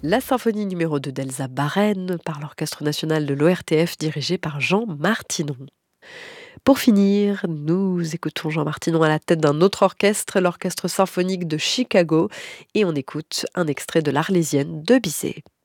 La symphonie numéro 2 d'Elsa Barren par l'Orchestre national de l'ORTF dirigé par Jean Martinon. Pour finir, nous écoutons Jean Martinon à la tête d'un autre orchestre, l'Orchestre symphonique de Chicago, et on écoute un extrait de l'Arlésienne de Bizet.